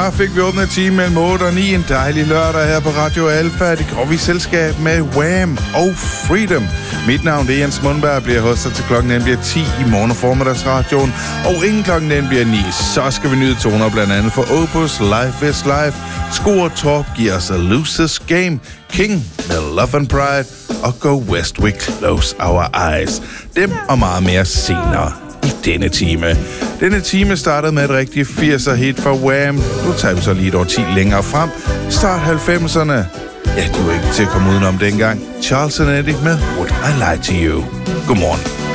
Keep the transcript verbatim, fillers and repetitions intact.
Der fik vi åbnet time mellem otte og ni en dejlig lørdag her på Radio Alfa. Det går vi i selskab med Wham og Freedom. Mit navn er Jens Mundberg, bliver hostet til klokken den bliver ti i morgen og formiddagsradioen. Og inden klokken den bliver ni, så skal vi nyde toner blandt andet for Opus, Life is Life, Sko og Torp giver os a Lucis Game, King med Love and Pride og Go West We Close Our Eyes. Dem og meget mere senere i denne time. Denne time startede med et rigtigt firser hit fra Wham. Nu tager vi så lige et år ti længere frem. Start halvfemserne. Ja, du er ikke til at komme udenom dengang. Charles and Eddie med Would I Lie to You. Godmorgen.